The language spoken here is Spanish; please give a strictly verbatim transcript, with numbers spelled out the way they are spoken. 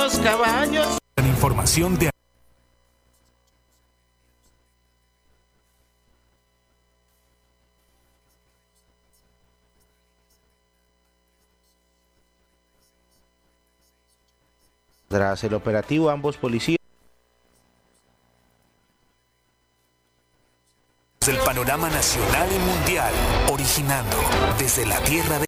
los caballos. Información de Tras el operativo, ambos policías del panorama nacional y mundial, originando desde la tierra de